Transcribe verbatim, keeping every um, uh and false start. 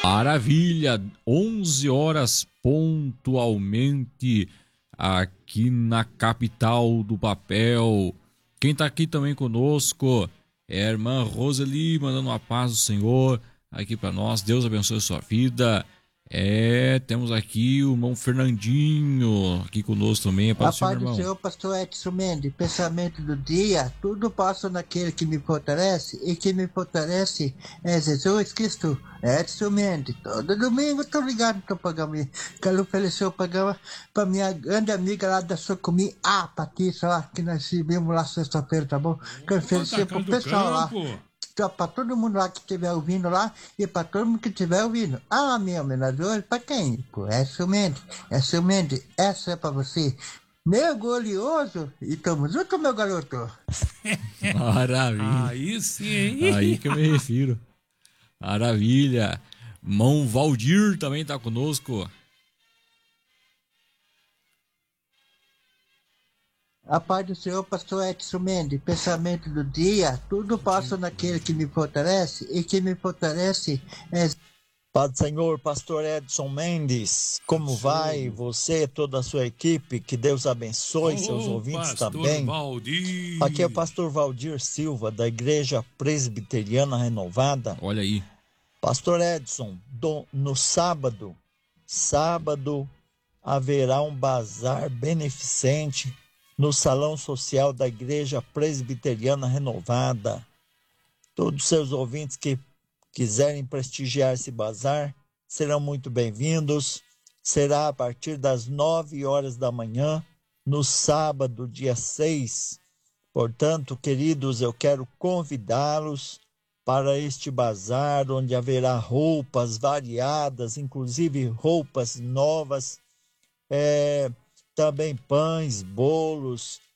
Maravilha, onze horas pontualmente aqui na capital do papel. Quem tá aqui também conosco é a irmã Roseli, mandando uma paz do Senhor aqui para nós. Deus abençoe a sua vida. É, temos aqui o irmão Fernandinho aqui conosco também. É A paz do Senhor, paz do irmão. Senhor, pastor Edson Mendes, pensamento do dia, tudo passa naquele que me fortalece, e que me fortalece é Jesus Cristo. Edson Mendes, todo domingo tô ligado no programa. Quero oferecer o programa pra minha grande amiga lá da Socomi, a Patrícia, lá, que nós vimos lá sexta-feira, tá bom? Quero oferecer pro pessoal lá. Para todo mundo lá que estiver ouvindo lá e para todo mundo que estiver ouvindo. Ah, minha homenagem para quem? Pô, é Mendes, é Mendes, essa é para você. Mergulhoso e tamo junto, meu garoto. Maravilha. Aí sim. Aí que eu me refiro. Maravilha. Mão Valdir também tá conosco. A paz do Senhor, pastor Edson Mendes, pensamento do dia, tudo passa naquele que me fortalece, e que me fortalece é... Paz do Senhor, pastor Edson Mendes, como vai você, toda a sua equipe? Que Deus abençoe, oh, seus ouvintes também. Valdir. Aqui é o pastor Valdir Silva, da Igreja Presbiteriana Renovada. Olha aí. Pastor Edson, do, no sábado, sábado haverá um bazar beneficente no Salão Social da Igreja Presbiteriana Renovada. Todos os seus ouvintes que quiserem prestigiar esse bazar serão muito bem-vindos. Será a partir das nove horas da manhã, no sábado, dia seis. Portanto, queridos, eu quero convidá-los para este bazar, onde haverá roupas variadas, inclusive roupas novas, é, também pães, bolos,